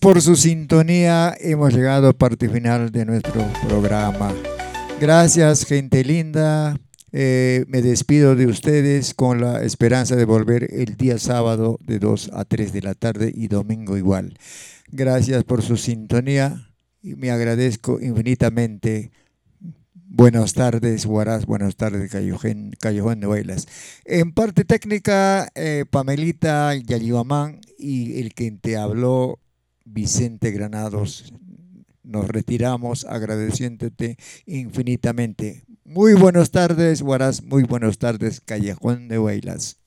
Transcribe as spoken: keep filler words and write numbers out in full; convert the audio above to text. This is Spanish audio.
por su sintonía. Hemos llegado a parte final de nuestro programa. Gracias, gente linda. Eh, me despido de ustedes con la esperanza de volver el día sábado de dos a tres de la tarde y domingo igual. Gracias por su sintonía y me agradezco infinitamente. Buenas tardes, Huaraz. Buenas tardes, Callejón, Callejón de Huaylas. En parte técnica, eh, Pamelita Yayibamán y el que te habló, Vicente Granados. Nos retiramos agradeciéndote infinitamente. Muy buenas tardes, Huaraz. Muy buenas tardes, Callejón de Huaylas.